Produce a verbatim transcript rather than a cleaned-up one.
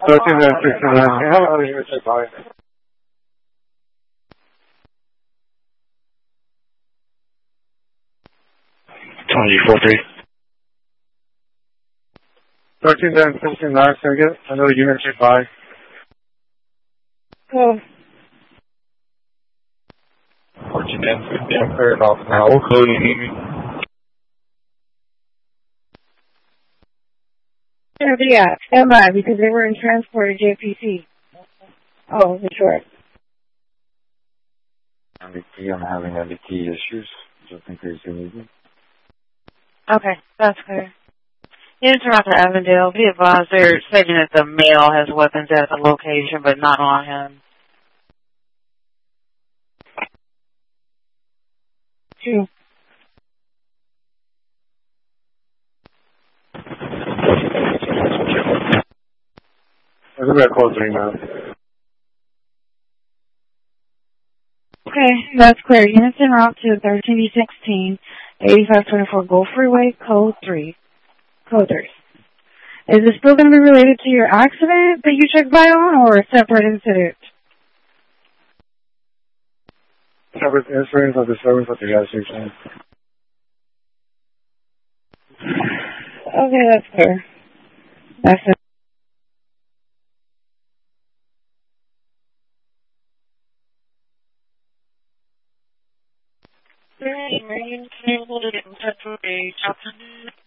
thirteen and sixty-nine. Hello, U S A five. twenty four three. thirteen and sixty-nine, second. Hello, U S A five. Oh. fourteen and fifty-nine, cleared off now. Hello, you need me? Yeah, stand by because they were in transport at J P C. Oh, Detroit. M B T, I'm having M B T issues. Just in case you need me. Okay, that's clear. You need to turn out to Avondale. Be advised they're stating that the male has weapons at the location, but not on him. Two. I'll give me a call three now. Okay, that's clear. Units en route to thirteen E sixteen, eighty-five twenty-four Gulf Freeway, code three. Code three. Is this still going to be related to your accident that you checked by on, or a separate incident? Separate incident of the service at the gas station. Okay, that's clear. That's it. Are you able to get in touch with a